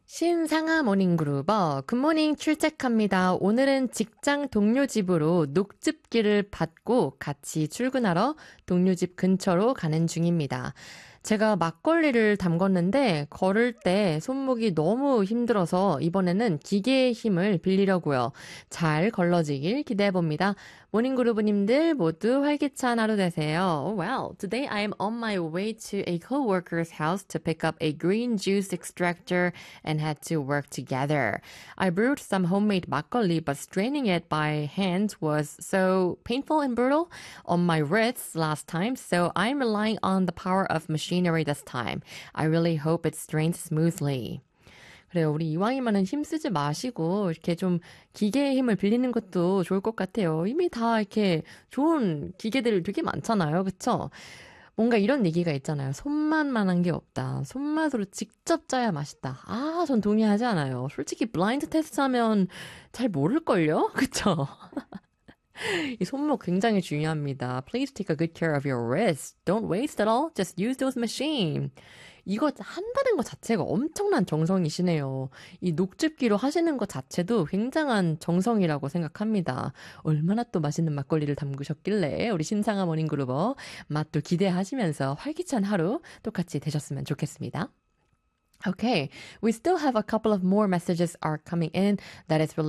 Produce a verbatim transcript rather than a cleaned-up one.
신상하 모닝그룹어 굿모닝 출첵합니다. 오늘은 직장 동료 집으로 녹즙기를 받고 같이 출근하러 동료 집 근처로 가는 중입니다. 제가 막걸리를 담궜는데 걸을 때 손목이 너무 힘들어서 이번에는 기계의 힘을 빌리려고요. 잘 걸러지길 기대해봅니다. 모닝그룹님들 모두 활기찬 하루 되세요. Well, today I am on my way to a coworker's house to pick up a green juice extractor and had to work together. I brewed some homemade 막걸리, but straining it by hand was so painful and brutal on my wrists last time, so I'm relying on the power of machinery this time. I really hope it strains smoothly. 그래요. 우리 이왕이면은 힘 쓰지 마시고 이렇게 좀 기계의 힘을 빌리는 것도 좋을 것 같아요. 이미 다 이렇게 좋은 기계들 되게 많잖아요. 그쵸? 뭔가 이런 얘기가 있잖아요. 손맛만한 게 없다. 손맛으로 직접 짜야 맛있다. 아, 전 동의하지 않아요. 솔직히 블라인드 테스트 하면 잘 모를걸요? 그쵸? 이 손목 굉장히 중요합니다. Please take a good care of your wrist. Don't waste it all. Just use those machine. 이거 한다는 것 자체가 엄청난 정성이시네요. 이 녹즙기로 하시는 것 자체도 굉장한 정성이라고 생각합니다. 얼마나 또 맛있는 막걸리를 담그셨길래 우리 신상아 모닝그룹어 맛도 기대하시면서 활기찬 하루 똑같이 되셨으면 좋겠습니다. Okay, we still have a couple of more messages are coming in that is related